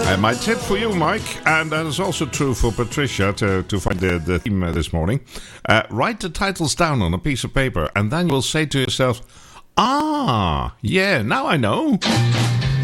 And my tip for you, Mike, and that is also true for Patricia to find the theme this morning, write the titles down on a piece of paper and then you'll say to yourself, yeah, now I know.